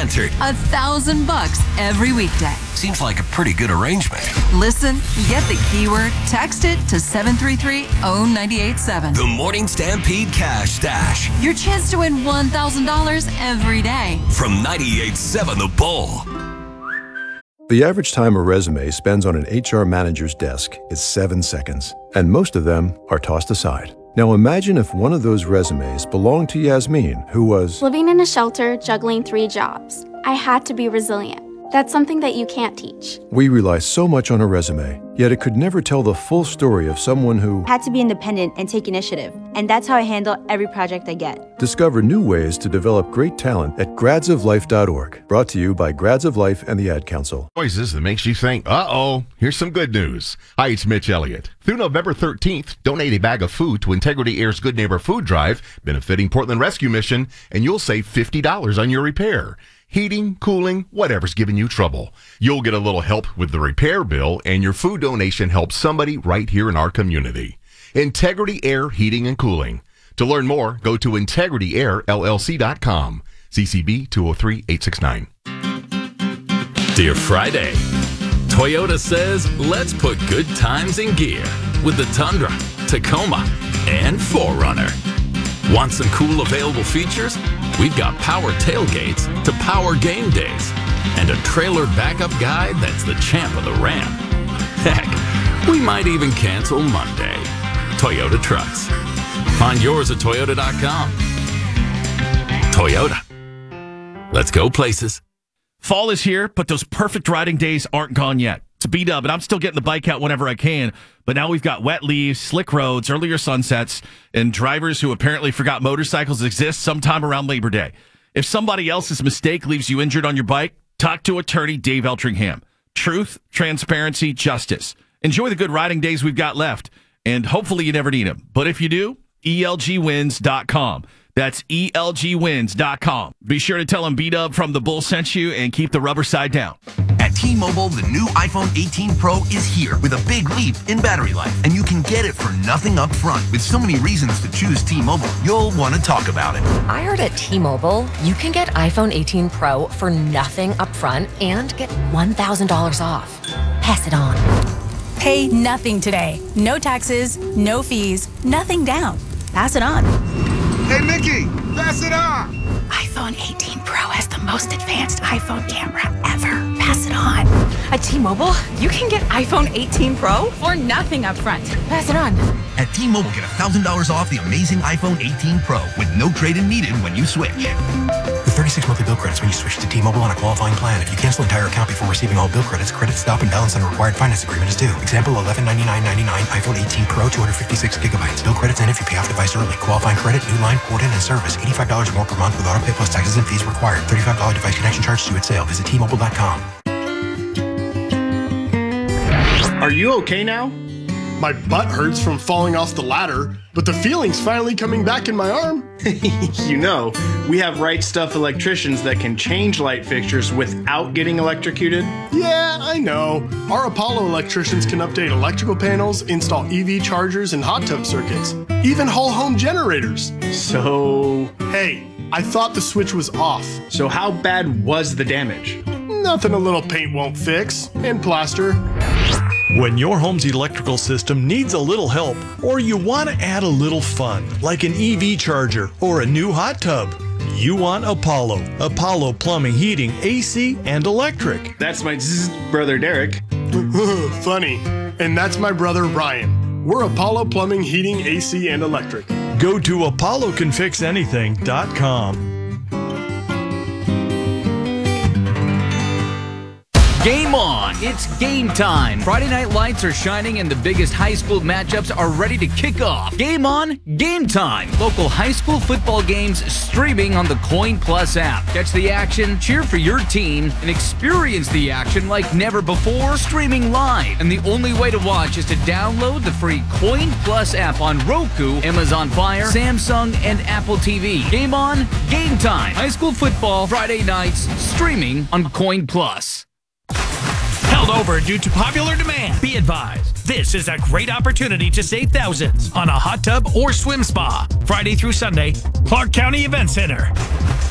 entered. $1,000 every weekday. Seems like a pretty good arrangement. Listen, get the keyword, text it to 733-0987. The Morning Stampede Cash Stash. Your chance to win $1,000 every day. From 98.7 The Bull. The average time a resume spends on an HR manager's desk is 7 seconds, and most of them are tossed aside. Now imagine if one of those resumes belonged to Yasmin, who was living in a shelter, juggling 3 jobs. I had to be resilient. That's something that you can't teach. We rely so much on a resume, yet it could never tell the full story of someone who had to be independent and take initiative. And that's how I handle every project I get. Discover new ways to develop great talent at gradsoflife.org. Brought to you by Grads of Life and the Ad Council. Noises that makes you think, uh-oh, here's some good news. Hi, it's Mitch Elliott. Through November 13th, donate a bag of food to Integrity Air's Good Neighbor Food Drive, benefiting Portland Rescue Mission, and you'll save $50 on your repair. Heating, cooling, whatever's giving you trouble. You'll get a little help with the repair bill, and your food donation helps somebody right here in our community. Integrity Air Heating and Cooling. To learn more, go to integrityairllc.com. CCB 203869. Dear Friday, Toyota says let's put good times in gear with the Tundra, Tacoma, and 4Runner. Want some cool available features? We've got power tailgates to power game days and a trailer backup guide that's the champ of the ramp. Heck, we might even cancel Monday. Toyota Trucks. Find yours at Toyota.com. Toyota. Let's go places. Fall is here, but those perfect riding days aren't gone yet. It's a B-dub, and I'm still getting the bike out whenever I can. But now we've got wet leaves, slick roads, earlier sunsets, and drivers who apparently forgot motorcycles exist sometime around Labor Day. If somebody else's mistake leaves you injured on your bike, talk to attorney Dave Eltringham. Truth, transparency, justice. Enjoy the good riding days we've got left, and hopefully you never need them. But if you do, ELGwins.com. That's ELGwins.com. Be sure to tell them B-Dub from the Bull sent you and keep the rubber side down. At T-Mobile, the new iPhone 18 Pro is here with a big leap in battery life, and you can get it for nothing up front. With so many reasons to choose T-Mobile, you'll want to talk about it. I heard at T-Mobile, you can get iPhone 18 Pro for nothing up front and get $1,000 off. Pass it on. Pay nothing today. No taxes, no fees, nothing down. Pass it on. Hey, Mickey, pass it on. iPhone 18 Pro has the most advanced iPhone camera ever. Pass it on. At T-Mobile, you can get iPhone 18 Pro for nothing up front. Pass it on. At T-Mobile, get $1,000 off the amazing iPhone 18 Pro with no trade-in needed when you switch. With 36 monthly bill credits when you switch to T-Mobile on a qualifying plan. If you cancel entire account before receiving all bill credits, credit stop and balance on a required finance agreement is due. Example, $1199.99 iPhone 18 Pro, 256 gigabytes. Bill credits end if you pay off device early. Qualifying credit, new line, port in, and service. $85 more per month with auto pay plus taxes and fees required. $35 device connection charge due at sale. Visit T-Mobile.com. Are you okay now? My butt hurts from falling off the ladder, but the feeling's finally coming back in my arm. You know, we have Right Stuff electricians that can change light fixtures without getting electrocuted. Yeah, I know. Our Apollo electricians can update electrical panels, install EV chargers and hot tub circuits, even whole home generators. So... Hey, I thought the switch was off. So how bad was the damage? Nothing a little paint won't fix, and plaster. When your home's electrical system needs a little help, or you want to add a little fun, like an EV charger or a new hot tub, you want Apollo. Apollo Plumbing, Heating, AC, and Electric. That's my brother Derek. Funny. And that's my brother Ryan. We're Apollo Plumbing, Heating, AC, and Electric. Go to ApolloCanFixAnything.com. Game on! It's game time! Friday night lights are shining and the biggest high school matchups are ready to kick off. Game on, game time! Local high school football games streaming on the Coin Plus app. Catch the action, cheer for your team, and experience the action like never before, streaming live. And the only way to watch is to download the free Coin Plus app on Roku, Amazon Fire, Samsung, and Apple TV. Game on, game time! High school football, Friday nights, streaming on Coin Plus. Held over due to popular demand. Be advised, this is a great opportunity to save thousands on a hot tub or swim spa. Friday through Sunday, Clark County Event Center.